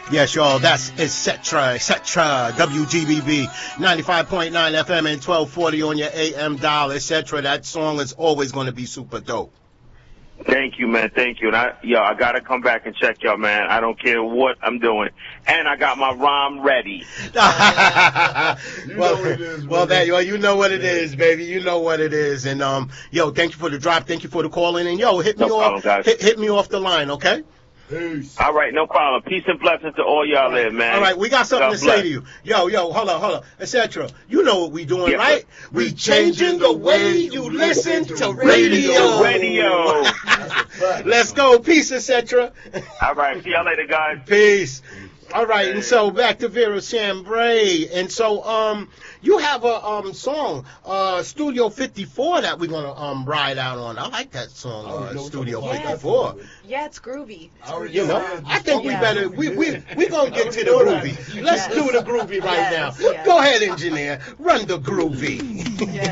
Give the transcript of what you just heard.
Yes, y'all, that's etc. WGBB 95.9 FM and 1240 on your AM dial, etc. That song is always going to be super dope. Thank you, man. Thank you. And I got to come back and check y'all, man. I don't care what I'm doing. And I got my rhyme ready. You know what it is, baby. You know what it is. And, thank you for the drop. Thank you for the calling. And, hit me off. Hit me off the line, okay? Peace. All right, no problem. Peace and blessings to all y'all there, man. All right, we got something to say to you. Hold on, etc. You know what we doing, right? We changing the way you listen to radio. Let's go. Peace, etc. All right, see y'all later, guys. Peace. All right, and so back to Vera Chambray. And so you have a song, Studio 54, that we're gonna ride out on. I like that song, Studio 54. Yeah, it's groovy. I think we better we gonna get to the groovy. Let's do the groovy right now. Go ahead, engineer. Run the groovy.